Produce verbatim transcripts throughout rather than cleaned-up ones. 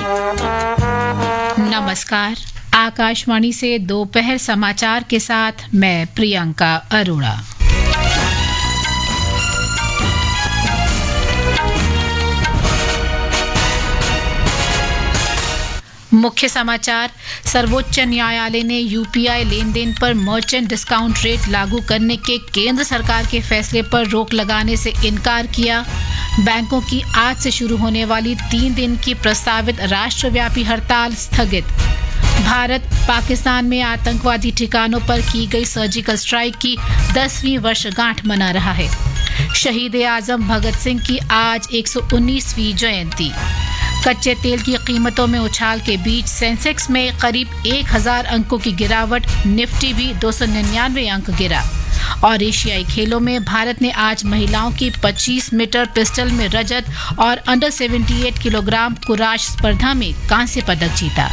नमस्कार, आकाशवाणी से दोपहर समाचार के साथ मैं प्रियंका अरोड़ा। मुख्य समाचार। सर्वोच्च न्यायालय ने यूपीआई लेन देन पर मर्चेंट डिस्काउंट रेट लागू करने के केंद्र सरकार के फैसले पर रोक लगाने से इनकार किया। बैंकों की आज से शुरू होने वाली तीन दिन की प्रस्तावित राष्ट्रव्यापी हड़ताल स्थगित। भारत पाकिस्तान में आतंकवादी ठिकानों पर की गई सर्जिकल स्ट्राइक की दसवीं वर्षगांठ मना रहा है। शहीद आजम भगत सिंह की आज एक सौ उन्नीसवीं जयंती। कच्चे तेल की कीमतों में उछाल के बीच सेंसेक्स में करीब एक हजार अंकों की गिरावट, निफ्टी भी दो सौ निन्यानवे अंक गिरा। और एशियाई खेलों में भारत ने आज महिलाओं की पच्चीस मीटर पिस्टल में रजत और अंडर अठहत्तर किलोग्राम कुराश स्पर्धा में कांस्य पदक जीता।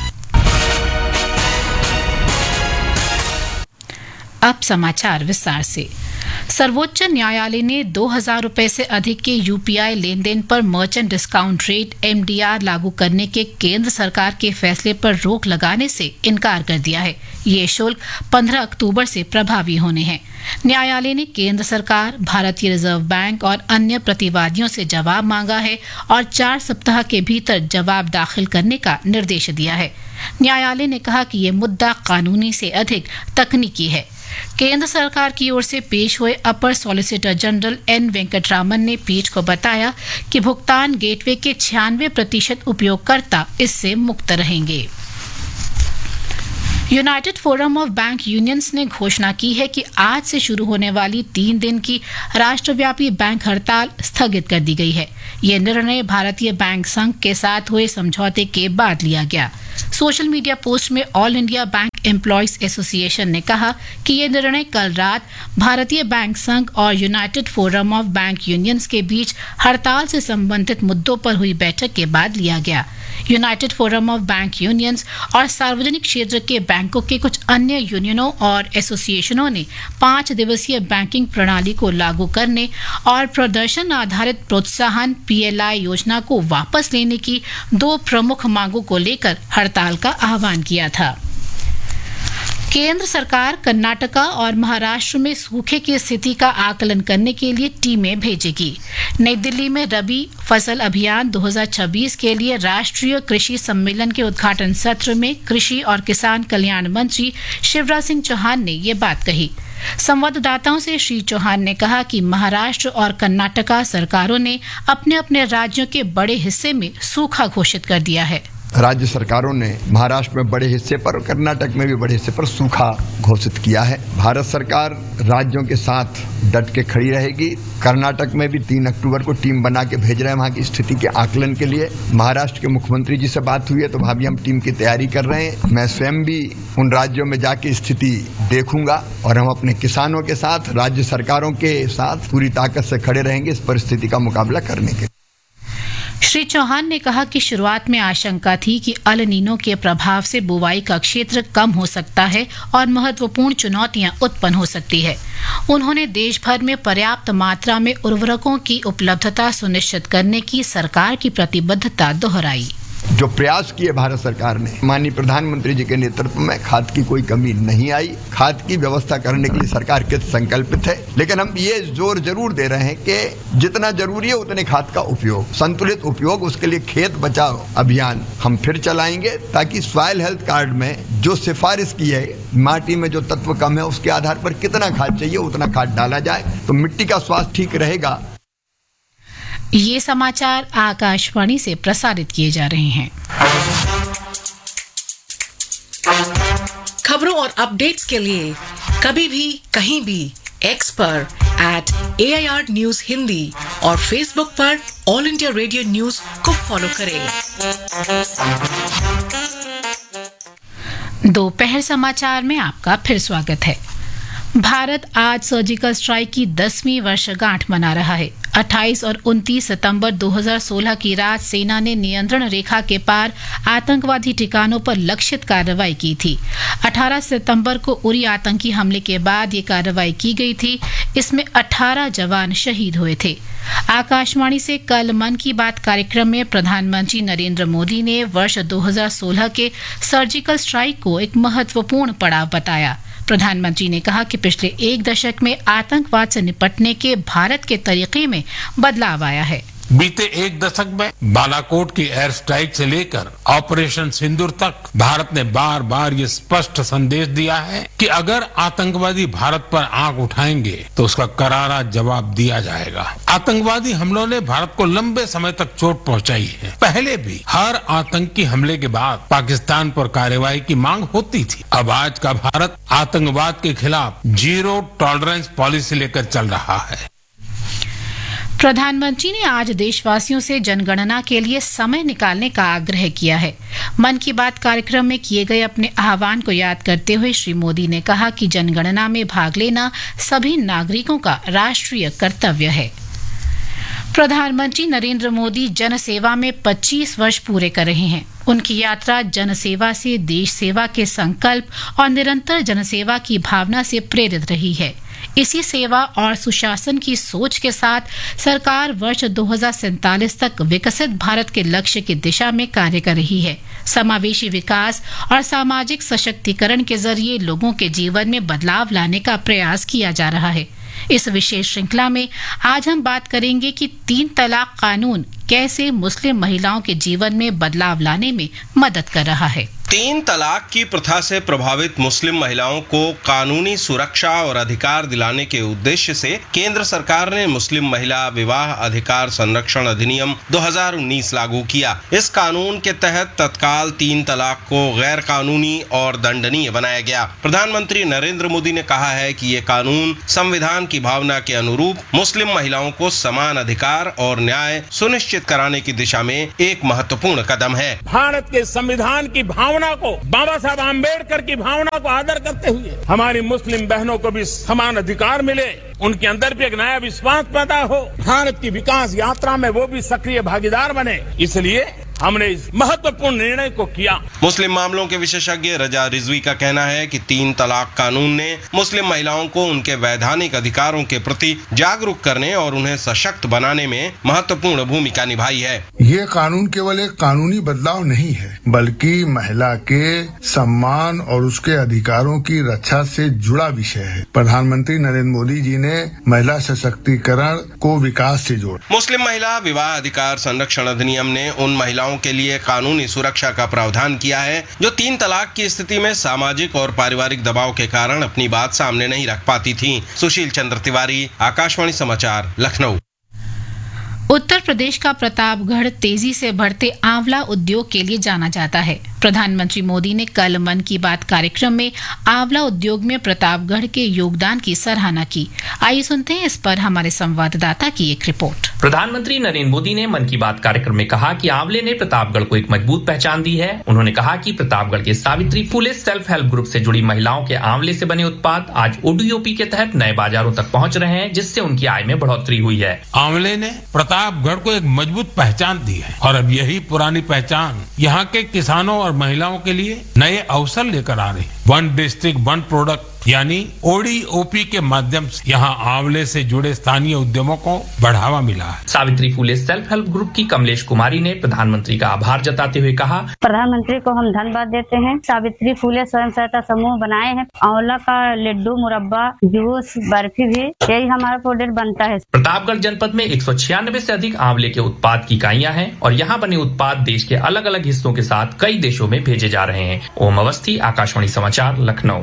अब समाचार विस्तार से। सर्वोच्च न्यायालय ने दो हजार रुपए से अधिक के यूपीआई लेन देन पर मर्चेंट डिस्काउंट रेट एमडीआर लागू करने के केंद्र सरकार के फैसले पर रोक लगाने से इनकार कर दिया है। ये शुल्क पंद्रह अक्टूबर से प्रभावी होने हैं। न्यायालय ने केंद्र सरकार, भारतीय रिजर्व बैंक और अन्य प्रतिवादियों से जवाब मांगा है और चार सप्ताह के भीतर जवाब दाखिल करने का निर्देश दिया है। न्यायालय ने कहा कि ये मुद्दा कानूनी से अधिक तकनीकी है। केंद्र सरकार की ओर से पेश हुए अपर सॉलिसिटर जनरल एन वेंकटरामन ने पीठ को बताया कि भुगतान गेटवे के छियानवे प्रतिशत उपयोगकर्ता इससे मुक्त रहेंगे। United forum of bank unions ने घोषणा की है कि आज से शुरू होने वाली तीन दिन की राष्ट्रव्यापी बैंक हड़ताल स्थगित कर दी गई है। यह निर्णय भारतीय बैंक संघ के साथ हुए समझौते के बाद लिया गया। सोशल मीडिया पोस्ट में all India bank employees association ने कहा कि यह निर्णय कल रात भारतीय बैंक संघ और United forum of bank unions के बीच हड़ताल से संबंधित मुद्दों पर हुई बैठक के बाद लिया गया। United forum of bank unions और सार्वजनिक क्षेत्र के बैंकों के कुछ अन्य यूनियनों और एसोसिएशनों ने पांच दिवसीय बैंकिंग प्रणाली को लागू करने और प्रदर्शन आधारित प्रोत्साहन पीएलआई योजना को वापस लेने की दो प्रमुख मांगों को लेकर हड़ताल का आह्वान किया था। केंद्र सरकार कर्नाटका और महाराष्ट्र में सूखे की स्थिति का आकलन करने के लिए टीमें भेजेगी। नई दिल्ली में रबी फसल अभियान दो हजार छब्बीस के लिए राष्ट्रीय कृषि सम्मेलन के उद्घाटन सत्र में कृषि और किसान कल्याण मंत्री शिवराज सिंह चौहान ने ये बात कही। संवाददाताओं से श्री चौहान ने कहा कि महाराष्ट्र और कर्नाटका सरकारों ने अपने अपने राज्यों के बड़े हिस्से में सूखा घोषित कर दिया है। राज्य सरकारों ने महाराष्ट्र में बड़े हिस्से पर और कर्नाटक में भी बड़े हिस्से पर सूखा घोषित किया है। भारत सरकार राज्यों के साथ डट के खड़ी रहेगी। कर्नाटक में भी तीन अक्टूबर को टीम बना के भेज रहे हैं वहां की स्थिति के आकलन के लिए। महाराष्ट्र के मुख्यमंत्री जी से बात हुई है तो वहां भी हम टीम की तैयारी कर रहे हैं। मैं स्वयं भी उन राज्यों में जाके स्थिति देखूंगा और हम अपने किसानों के साथ, राज्य सरकारों के साथ पूरी ताकत से खड़े रहेंगे इस परिस्थिति का मुकाबला करने के। श्री चौहान ने कहा कि शुरुआत में आशंका थी कि अल नीनो के प्रभाव से बुवाई का क्षेत्र कम हो सकता है और महत्वपूर्ण चुनौतियां उत्पन्न हो सकती है। उन्होंने देश भर में पर्याप्त मात्रा में उर्वरकों की उपलब्धता सुनिश्चित करने की सरकार की प्रतिबद्धता दोहराई। जो प्रयास किए भारत सरकार ने, माननीय प्रधानमंत्री जी के नेतृत्व में खाद की कोई कमी नहीं आई। खाद की व्यवस्था करने के लिए सरकार कृत संकल्पित है, लेकिन हम ये जोर जरूर दे रहे हैं कि जितना जरूरी है उतने खाद का उपयोग, संतुलित उपयोग, उसके लिए खेत बचाओ अभियान हम फिर चलाएंगे ताकि सॉइल हेल्थ कार्ड में जो सिफारिश की है, माटी में जो तत्व कम है उसके आधार पर कितना खाद चाहिए उतना खाद डाला जाए तो मिट्टी का स्वास्थ्य ठीक रहेगा। ये समाचार आकाशवाणी से प्रसारित किए जा रहे हैं। खबरों और अपडेट्स के लिए कभी भी कहीं भी एक्स पर eight A I R news Hindi और फेसबुक पर ऑल इंडिया रेडियो न्यूज को फॉलो करें। दोपहर समाचार में आपका फिर स्वागत है। भारत आज सर्जिकल स्ट्राइक की दसवीं वर्षगांठ मना रहा है। अट्ठाईस और उनतीस सितंबर दो हज़ार सोलह की रात सेना ने नियंत्रण रेखा के पार आतंकवादी ठिकानों पर लक्षित कार्रवाई की थी। अठारह सितंबर को उरी आतंकी हमले के बाद ये कार्रवाई की गई थी। इसमें अठारह जवान शहीद हुए थे। आकाशवाणी से कल मन की बात कार्यक्रम में प्रधानमंत्री नरेंद्र मोदी ने वर्ष दो हज़ार सोलह के सर्जिकल स्ट्राइक को एक महत्वपूर्ण पड़ाव बताया। प्रधानमंत्री ने कहा कि पिछले एक दशक में आतंकवाद से निपटने के भारत के तरीके में बदलाव आया है। बीते एक दशक में बालाकोट की एयर स्ट्राइक से लेकर ऑपरेशन सिंदूर तक भारत ने बार बार ये स्पष्ट संदेश दिया है कि अगर आतंकवादी भारत पर आंख उठाएंगे तो उसका करारा जवाब दिया जाएगा। आतंकवादी हमलों ने भारत को लंबे समय तक चोट पहुंचाई है। पहले भी हर आतंकी हमले के बाद पाकिस्तान पर कार्रवाई की मांग होती थी। अब आज का भारत आतंकवाद के खिलाफ जीरो टॉलरेंस पॉलिसी लेकर चल रहा है। प्रधानमंत्री ने आज देशवासियों से जनगणना के लिए समय निकालने का आग्रह किया है। मन की बात कार्यक्रम में किए गए अपने आह्वान को याद करते हुए श्री मोदी ने कहा कि जनगणना में भाग लेना सभी नागरिकों का राष्ट्रीय कर्तव्य है। प्रधानमंत्री नरेंद्र मोदी जनसेवा में पच्चीस वर्ष पूरे कर रहे हैं। उनकी यात्रा जनसेवा से देश सेवा के संकल्प और निरंतर जनसेवा की भावना से प्रेरित रही है। इसी सेवा और सुशासन की सोच के साथ सरकार वर्ष दो हज़ार सैंतालीस तक विकसित भारत के लक्ष्य की दिशा में कार्य कर रही है। समावेशी विकास और सामाजिक सशक्तिकरण के जरिए लोगों के जीवन में बदलाव लाने का प्रयास किया जा रहा है। इस विशेष श्रृंखला में आज हम बात करेंगे कि तीन तलाक कानून कैसे मुस्लिम महिलाओं के जीवन में बदलाव लाने में मदद कर रहा है। तीन तलाक की प्रथा से प्रभावित मुस्लिम महिलाओं को कानूनी सुरक्षा और अधिकार दिलाने के उद्देश्य से केंद्र सरकार ने मुस्लिम महिला विवाह अधिकार संरक्षण अधिनियम दो हज़ार उन्नीस लागू किया। इस कानून के तहत तत्काल तीन तलाक को गैर कानूनी और दंडनीय बनाया गया। प्रधानमंत्री नरेंद्र मोदी ने कहा है कि ये कानून संविधान की भावना के अनुरूप मुस्लिम महिलाओं को समान अधिकार और न्याय सुनिश्चित कराने की दिशा में एक महत्वपूर्ण कदम है। भारत के संविधान की भावना को, बाबा साहब आम्बेडकर की भावना को आदर करते हुए हमारी मुस्लिम बहनों को भी समान अधिकार मिले, उनके अंदर भी एक नया विश्वास पैदा हो, भारत की विकास यात्रा में वो भी सक्रिय भागीदार बने, इसलिए हमने इस महत्वपूर्ण निर्णय को किया। मुस्लिम मामलों के विशेषज्ञ रजा रिजवी का कहना है कि तीन तलाक कानून ने मुस्लिम महिलाओं को उनके वैधानिक अधिकारों के प्रति जागरूक करने और उन्हें सशक्त बनाने में महत्वपूर्ण भूमिका निभाई है। ये कानून केवल एक कानूनी बदलाव नहीं है, बल्कि महिला के सम्मान और उसके अधिकारों की रक्षा से जुड़ा विषय है। प्रधानमंत्री नरेंद्र मोदी जी ने महिला सशक्तिकरण को विकास से जोड़ा। मुस्लिम महिला विवाह अधिकार संरक्षण अधिनियम ने उन महिलाओं के लिए कानूनी सुरक्षा का प्रावधान किया है जो तीन तलाक की स्थिति में सामाजिक और पारिवारिक दबाव के कारण अपनी बात सामने नहीं रख पाती थीं। सुशील चंद्र तिवारी, आकाशवाणी समाचार, लखनऊ। उत्तर प्रदेश का प्रतापगढ़ तेजी से बढ़ते आंवला उद्योग के लिए जाना जाता है। प्रधानमंत्री मोदी ने कल मन की बात कार्यक्रम में आंवला उद्योग में प्रतापगढ़ के योगदान की सराहना की। आइए सुनते हैं इस पर हमारे संवाददाता की एक रिपोर्ट। प्रधानमंत्री नरेंद्र मोदी ने मन की बात कार्यक्रम में कहा कि आंवले ने प्रतापगढ़ को एक मजबूत पहचान दी है। उन्होंने कहा कि प्रतापगढ़ के Savitri Phule self help group से जुड़ी महिलाओं के आंवले से बने उत्पाद आज ओडीओपी के तहत नए बाजारों तक पहुंच रहे हैं, जिससे उनकी आय में बढ़ोतरी हुई है। आंवले ने प्रतापगढ़ को एक मजबूत पहचान दी है और अब यही पुरानी पहचान यहाँ के किसानों और महिलाओं के लिए नए अवसर लेकर आ रही है। वन डिस्ट्रिक्ट वन प्रोडक्ट यानी ओडीओपी के माध्यम से यहाँ आंवले से जुड़े स्थानीय उद्यमों को बढ़ावा मिला है। Savitri Phule self help group की कमलेश कुमारी ने प्रधानमंत्री का आभार जताते हुए कहा, प्रधानमंत्री को हम धन्यवाद देते हैं। सावित्री फुले स्वयं सहायता समूह बनाए हैं। आंवला का लड्डू, मुरब्बा, जूस, बर्फी भी यही हमारा प्रोडक्ट बनता है। प्रतापगढ़ जनपद में एक सौ छियानवे से अधिक आंवले के उत्पाद की इकाइयां हैं और यहाँ बने उत्पाद देश के अलग अलग हिस्सों के साथ कई देशों में भेजे जा रहे हैं। ओम अवस्थी, आकाशवाणी समाचार, लखनऊ।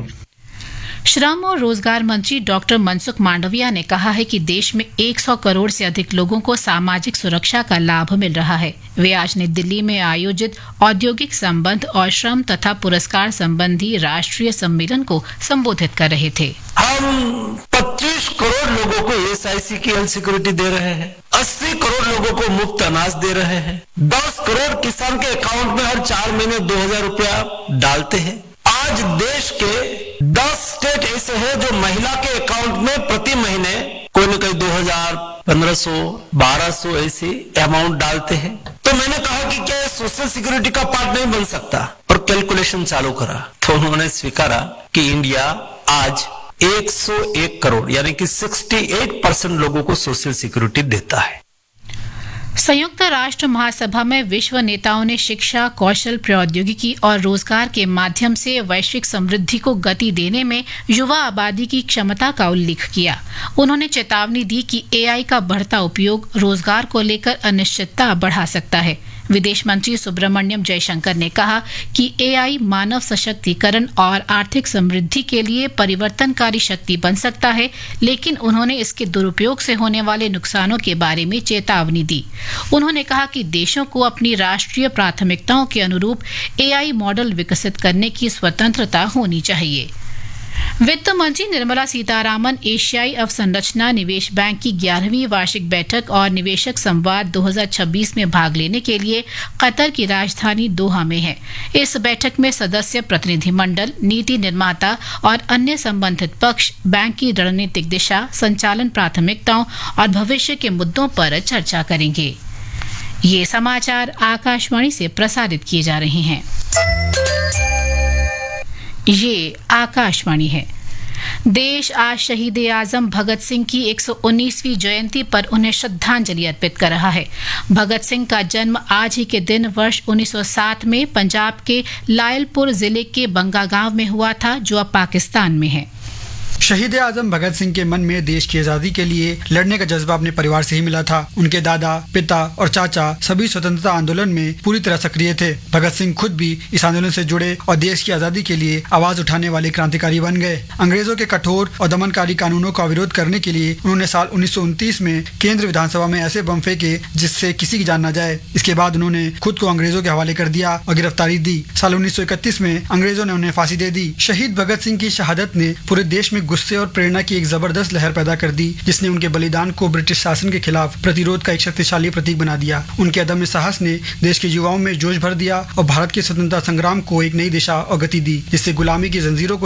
श्रम और रोजगार मंत्री डॉक्टर मनसुख मांडविया ने कहा है कि देश में सौ करोड़ से अधिक लोगों को सामाजिक सुरक्षा का लाभ मिल रहा है। वे आज नई दिल्ली में आयोजित औद्योगिक संबंध और श्रम तथा पुरस्कार संबंधी राष्ट्रीय सम्मेलन को संबोधित कर रहे थे। हम पच्चीस करोड़ लोगों को एसआईसी की हेल्थ सिक्योरिटी दे रहे हैं, अस्सी करोड़ लोगों को मुफ्त अनाज दे रहे हैं, दस करोड़ किसान के अकाउंट में हर चार महीने दो हजार रुपया डालते हैं। आज देश के दस स्टेट ऐसे हैं जो महिला के अकाउंट में प्रति महीने कोई न कोई दो हजार, पंद्रह सौ, बारह सौ ऐसे अमाउंट डालते हैं। तो मैंने कहा कि क्या सोशल सिक्योरिटी का पार्ट नहीं बन सकता, और कैलकुलेशन चालू करा तो उन्होंने स्वीकारा कि इंडिया आज एक सौ एक करोड़ यानी कि अड़सठ परसेंट लोगों को सोशल सिक्योरिटी देता है। संयुक्त राष्ट्र महासभा में विश्व नेताओं ने शिक्षा, कौशल, प्रौद्योगिकी और रोजगार के माध्यम से वैश्विक समृद्धि को गति देने में युवा आबादी की क्षमता का उल्लेख किया। उन्होंने चेतावनी दी कि एआई का बढ़ता उपयोग रोजगार को लेकर अनिश्चितता बढ़ा सकता है। विदेश मंत्री सुब्रमण्यम जयशंकर ने कहा कि एआई मानव सशक्तिकरण और आर्थिक समृद्धि के लिए परिवर्तनकारी शक्ति बन सकता है, लेकिन उन्होंने इसके दुरुपयोग से होने वाले नुकसानों के बारे में चेतावनी दी। उन्होंने कहा कि देशों को अपनी राष्ट्रीय प्राथमिकताओं के अनुरूप एआई मॉडल विकसित करने की स्वतंत्रता होनी चाहिए। वित्त मंत्री निर्मला सीतारामन एशियाई अवसंरचना निवेश बैंक की ग्यारहवीं वार्षिक बैठक और निवेशक संवाद दो हज़ार छब्बीस में भाग लेने के लिए कतर की राजधानी दोहा में है। इस बैठक में सदस्य प्रतिनिधिमंडल, नीति निर्माता और अन्य संबंधित पक्ष बैंक की रणनीतिक दिशा, संचालन प्राथमिकताओं और भविष्य के मुद्दों पर चर्चा करेंगे। ये समाचार आकाशवाणी से प्रसारित किए जा रहे हैं। ये आकाशवाणी है। देश आज शहीद ए आजम भगत सिंह की एक सौ उन्नीसवीं जयंती पर उन्हें श्रद्धांजलि अर्पित कर रहा है। भगत सिंह का जन्म आज ही के दिन वर्ष उन्नीस सौ सात में पंजाब के लायलपुर जिले के बंगा गांव में हुआ था, जो अब पाकिस्तान में है। शहीद आजम भगत सिंह के मन में देश की आजादी के लिए लड़ने का जज्बा अपने परिवार से ही मिला था। उनके दादा, पिता और चाचा सभी स्वतंत्रता आंदोलन में पूरी तरह सक्रिय थे। भगत सिंह खुद भी इस आंदोलन से जुड़े और देश की आजादी के लिए आवाज उठाने वाले क्रांतिकारी बन गए। अंग्रेजों के कठोर और दमनकारी कानूनों का विरोध करने के लिए उन्होंने साल उन्नीस सौ उनतीस में केंद्र विधानसभा में ऐसे बम फेंके जिससे किसी की जान न जाए। इसके बाद उन्होंने खुद को अंग्रेजों के हवाले कर दिया और गिरफ्तारी दी। साल उन्नीस सौ इकतीस में अंग्रेजों ने उन्हें फांसी दे दी। शहीद भगत सिंह की शहादत ने पूरे देश में गुस्से और प्रेरणा की एक जबरदस्त लहर पैदा कर दी, जिसने उनके बलिदान को ब्रिटिश शासन के खिलाफ प्रतिरोध का एक शक्तिशाली प्रतीक बना दिया। उनके अदम्य साहस ने देश के युवाओं में जोश भर दिया और भारत के स्वतंत्रता संग्राम को एक नई दिशा और गति दी, जिससे गुलामी की जंजीरों को